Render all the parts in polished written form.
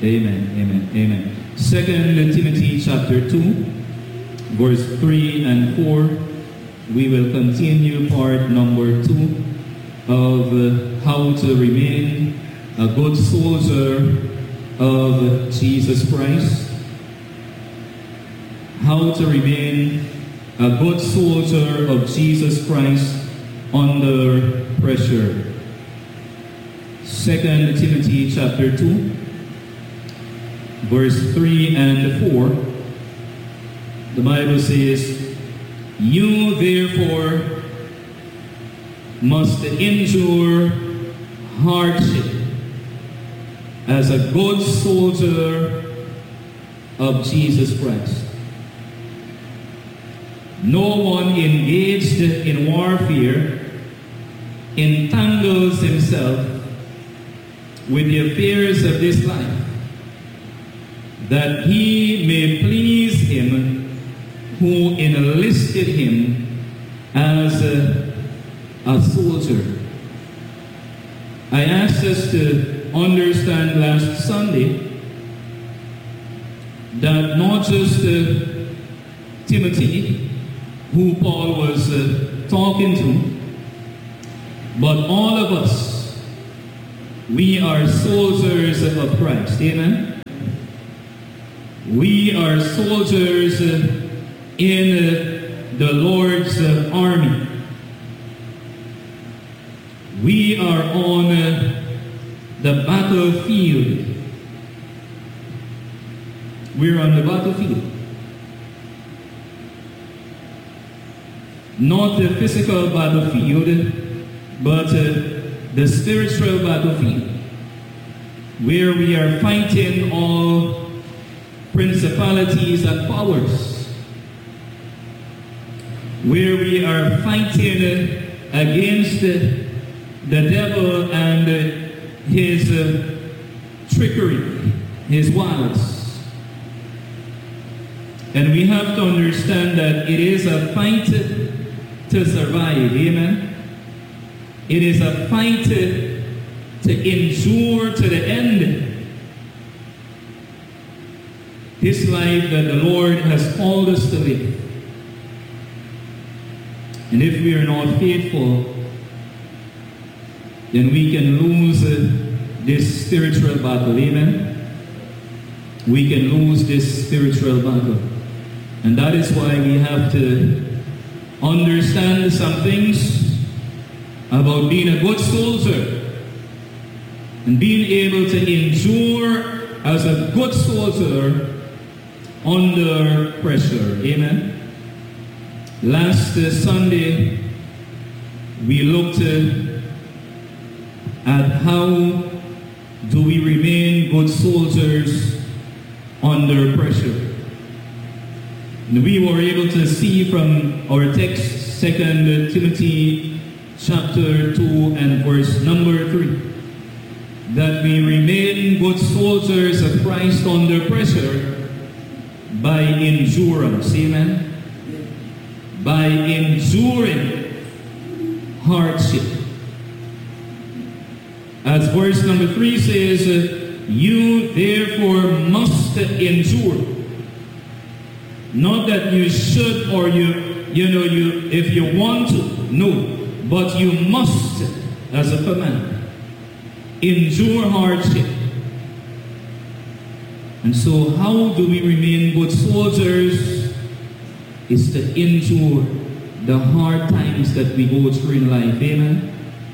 Amen, amen, amen. 2 Timothy chapter 2, verse 3 and 4. We will continue part number 2 of how to remain a good soldier of Jesus Christ. How to remain a good soldier of Jesus Christ under pressure. 2 Timothy chapter 2, verse 3 and 4. The Bible says, "You therefore must endure hardship as a good soldier of Jesus Christ. No one engaged in warfare entangles himself with the affairs of this life, that he may please him who enlisted him as a soldier." I asked us to understand last Sunday that not just Timothy, who Paul was talking to, but all of us, we are soldiers of Christ. Amen? We are soldiers in the Lord's army. We are on the battlefield. We're on the battlefield. Not the physical battlefield, but the spiritual battlefield, where we are fighting all principalities and powers, where we are fighting against the devil and his trickery, his wiles. And we have to understand that it is a fight to survive. Amen? It is a fight to endure to the end. This life that the Lord has called us to live. And if we are not faithful, then we can lose this spiritual battle. Amen? We can lose this spiritual battle. And that is why we have to understand some things about being a good soldier and being able to endure as a good soldier under pressure. Amen? Last Sunday, we looked at how do we remain good soldiers under pressure. And we were able to see from our text, 2 Timothy chapter 2 and verse number 3, that we remain good soldiers of Christ under pressure by endurance. Amen? By enduring hardship. As verse number 3 says, "You therefore must endure." Not that you should or if you want to, no, but you must, as a command, endure hardship. And so how do we remain good soldiers? Is to endure the hard times that we go through in life. Amen?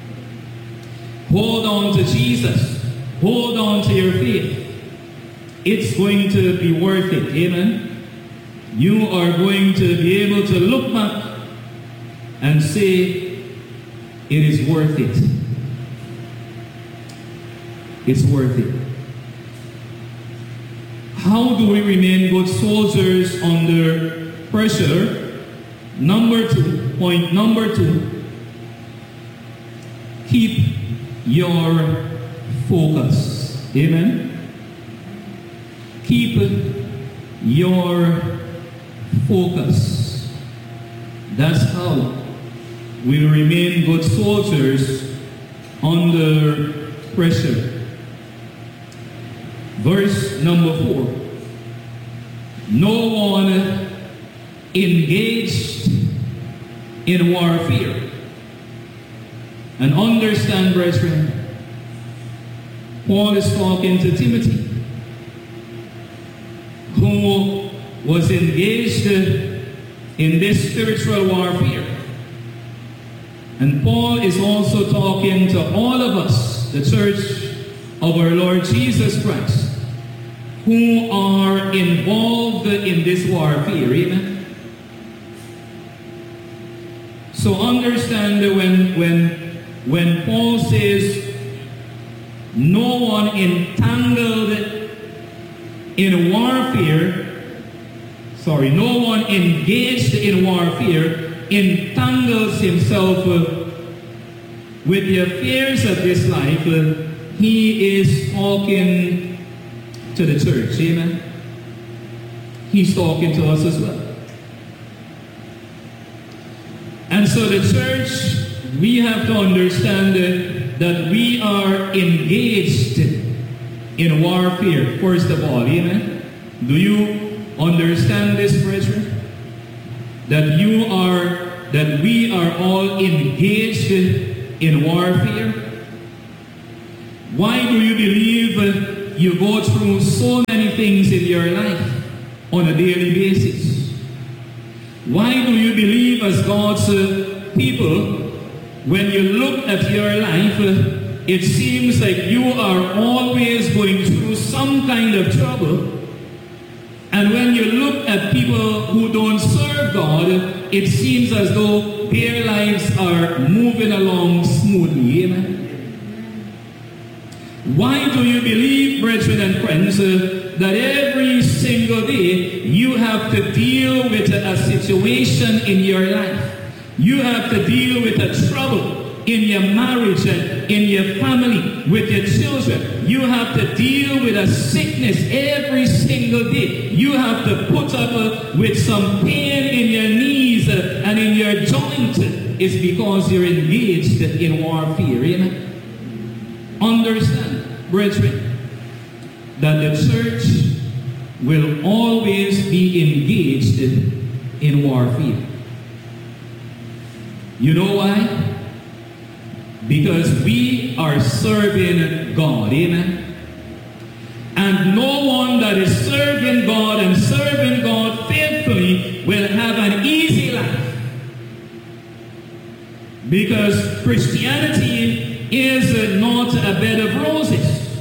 Hold on to Jesus. Hold on to your faith. It's going to be worth it. Amen? You are going to be able to look back and say, it is worth it. It's worth it. How do we remain good soldiers under pressure? Point number 2, keep your focus. Amen? Keep your focus. That's how we remain good soldiers under pressure. verse number 4. No one engaged in warfare. And understand, brethren, Paul is talking to Timothy, who was engaged in this spiritual warfare. And Paul is also talking to all of us, the church of our Lord Jesus Christ, who are involved in this warfare. Amen. So understand that when Paul says no one entangled in warfare, no one engaged in warfare entangles himself with the affairs of this life, he is talking to the church. Amen. He's talking to us as well. And so the church, we have to understand that we are engaged in warfare, first of all. Amen. Do you understand this, brethren? That we are all engaged in warfare? Why do you believe you go through so many things in your life on a daily basis? Why do you believe, as God's people, when you look at your life, it seems like you are always going through some kind of trouble? And when you look at people who don't serve God, it seems as though their lives are moving along smoothly. Amen. Why do you believe, brethren and friends, that every single day you have to deal with a situation in your life? You have to deal with a trouble in your marriage and in your family, with your children. You have to deal with a sickness every single day. You have to put up with some pain in your knees and in your joint. It's because you're engaged in warfare. Amen? Understand, brethren, that the church will always be engaged in warfare. You know why? Because we are serving God. Amen. And no one that is serving God and serving God faithfully will have an easy life. Because Christianity is not a bed of roses.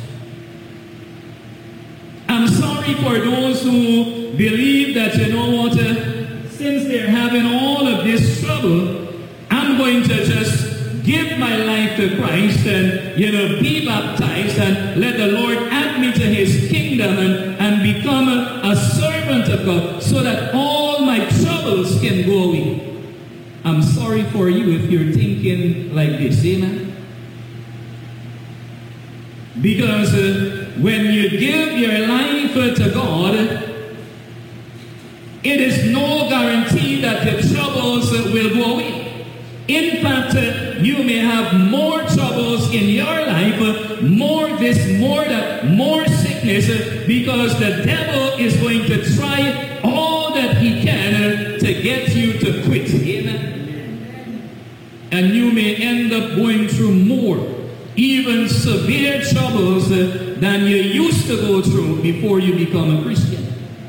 I'm sorry for those who believe that, you know what, since they're having all of this trouble, I'm going to just give my life to Christ and, be baptized and let the Lord add me to his kingdom and become a servant of God so that all my troubles can go away. I'm sorry for you if you're thinking like this. Amen? Because when you give your life to God, it is no guarantee that the troubles will go away. In fact, you may have more troubles in your life, more this, more that, more sickness, because the devil is going to try all that he can to get you to quit. Amen? And you may end up going through more, even severe troubles than you used to go through before you become a Christian.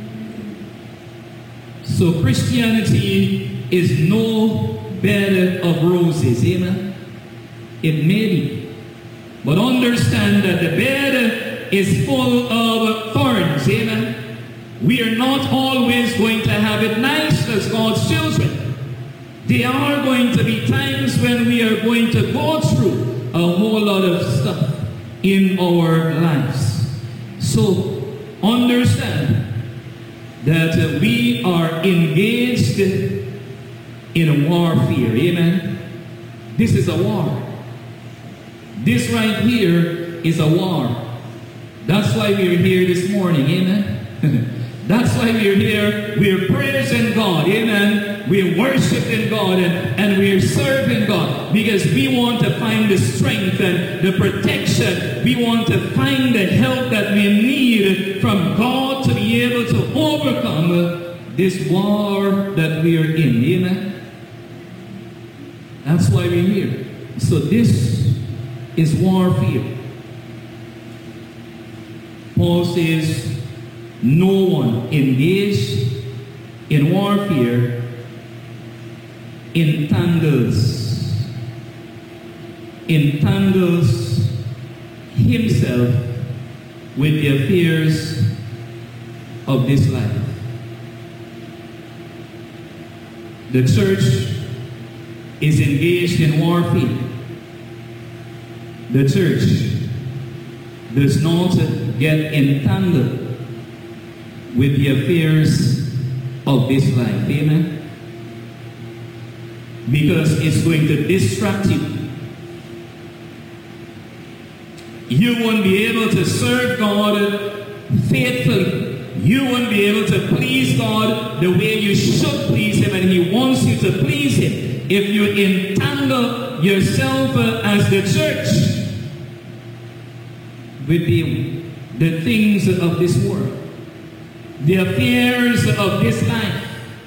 So Christianity is no bed of roses. Amen. It may be, but understand that the bed is full of thorns. Amen. We are not always going to have it nice as God's children. There are going to be times when we are going to go through a whole lot of stuff in our lives. So understand that we are engaged in a warfare. Amen. This is a war. This right here is a war. That's why we're here this morning. Amen. That's why we're here. We're praising God. Amen. We're worshiping God and we're serving God because we want to find the strength and the protection. We want to find the help that we need from God to be able to overcome this war that we are in. Amen. That's why we're here. So this is warfare. Paul says, no one engaged in warfare entangles himself with the affairs of this life. The church is engaged in warfare. The church does not get entangled with the affairs of this life. Amen? Because it's going to distract you. You won't be able to serve God faithfully. You won't be able to please God the way you should please Him, and He wants you to please Him if you entangle yourself as the church with the things of this world, the affairs of this life.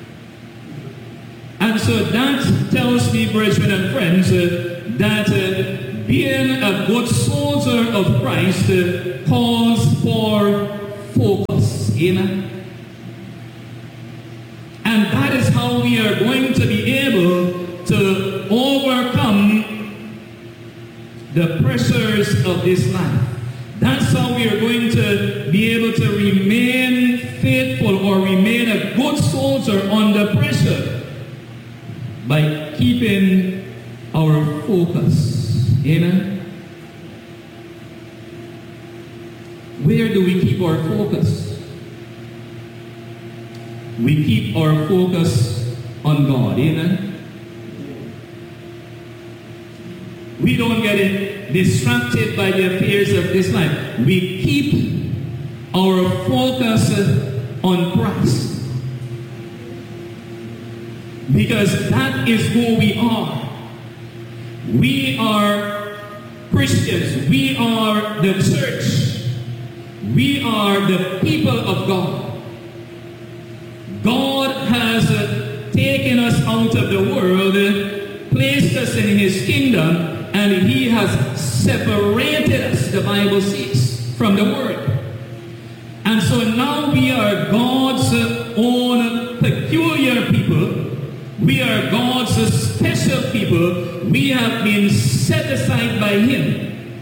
And so that tells me, brethren and friends, that being a good soldier of Christ calls for focus. Amen. And that is how we are going to be able to overcome the pressures of this life. That's how we are going to be able to remain faithful or remain a good soldier under pressure by keeping our focus. Amen. Where do we keep our focus? We keep our focus on God. Amen. We don't get distracted by the affairs of this life. We keep our focus on Christ. Because that is who we are. We are Christians. We are the church. We are the people of God. God has taken us out of the world, placed us in His kingdom, and He has separated us, the Bible says, from the world. And so now we are God's own peculiar people. We are God's special people. We have been set aside by Him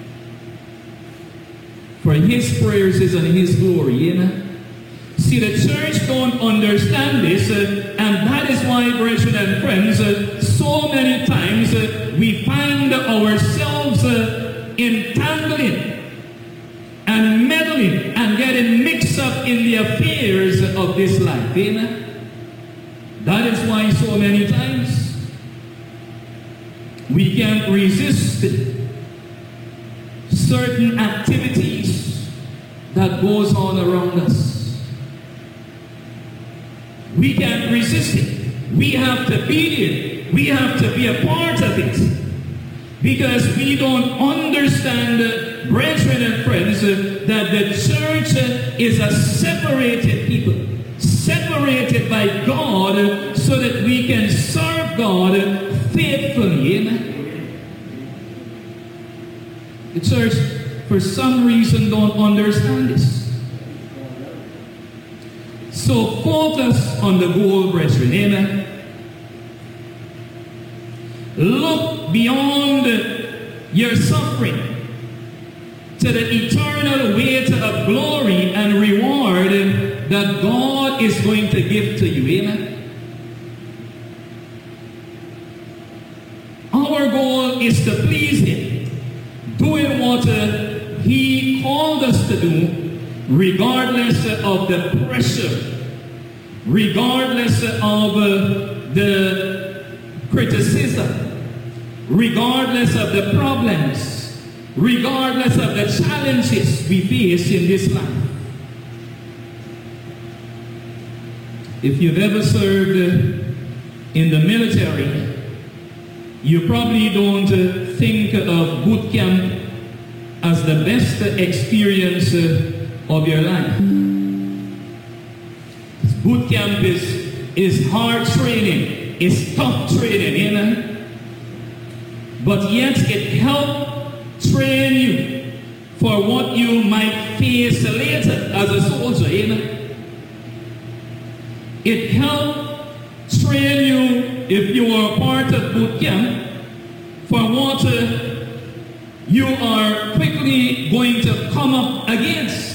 for His praises and His glory. Amen. See, the church don't understand this, and that is why, brethren and friends, so many times we find ourselves entangling and meddling and getting mixed up in the affairs of this life. Amen? That is why so many times we can't resist certain activities that goes on around us. We can't resist it. We have to be it. We have to be a part of it. Because we don't understand, brethren and friends, that the church is a separated people. Separated by God so that we can serve God faithfully. Amen? The church, for some reason, don't understand this. So focus on the goal, brethren. Amen. Look beyond your suffering to the eternal weight of glory and reward that God is going to give to you. Amen. Our goal is to please Him, doing what He called us to do, regardless of the pressure, regardless of the criticism, regardless of the problems, regardless of the challenges we face in this life. if you've ever served in the military, you probably don't think of boot camp as the best experience of your life. Boot camp is hard training, it's tough training, you know? But yet it helps train you for what you might face later as a soldier, you know? It helps train you, if you are part of boot camp, for what you are quickly going to come up against.